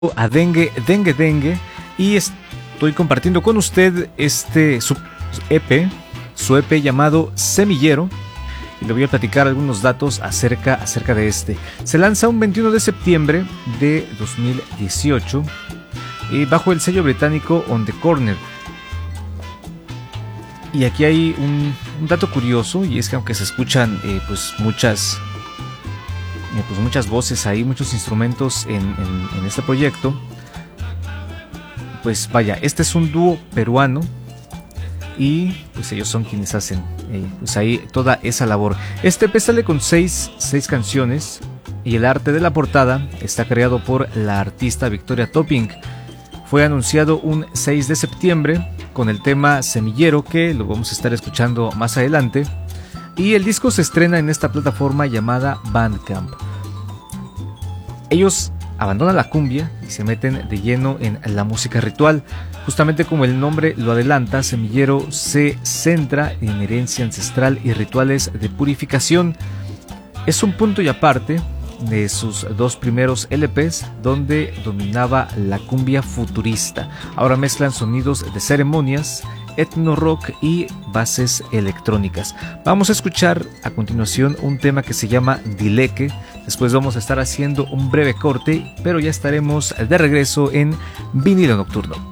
A Dengue Dengue Dengue y estoy compartiendo con usted su EP llamado Semillero, y le voy a platicar algunos datos acerca de este. Se lanza un 21 de septiembre de 2018 bajo el sello británico On The Corner. Y aquí hay un dato curioso, y es que aunque se escuchan muchas voces ahí, muchos instrumentos en este proyecto, pues vaya, este es un dúo peruano y pues ellos son quienes hacen pues ahí toda esa labor. Este EP sale con seis canciones y el arte de la portada está creado por la artista Victoria Topping. Fue anunciado un 6 de septiembre con el tema Semillero, que lo vamos a estar escuchando más adelante. Y el disco se estrena en esta plataforma llamada Bandcamp. Ellos abandonan la cumbia y se meten de lleno en la música ritual. Justamente como el nombre lo adelanta, Semillero se centra en herencia ancestral y rituales de purificación. Es un punto y aparte de sus dos primeros LPs, donde dominaba la cumbia futurista. Ahora mezclan sonidos de ceremonias, etno rock y bases electrónicas. Vamos a escuchar a continuación un tema que se llama Dileque. Después vamos a estar haciendo un breve corte, pero ya estaremos de regreso en Vinilo Nocturno.